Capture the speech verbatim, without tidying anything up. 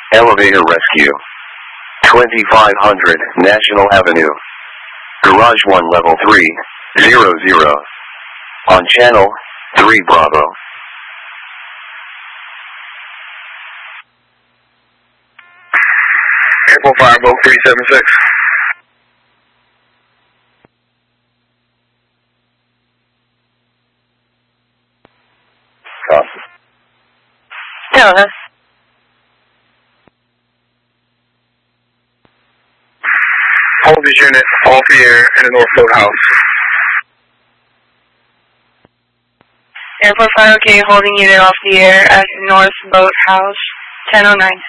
Elevator rescue. twenty-five hundred National Avenue. Garage one level three zero zero. On channel three Bravo. Airport Fireboat three seven six. Copy. Delta. Hold this unit off the air in the North Boat House. Airport five, okay, holding unit off the air at North Boat House, ten oh nine.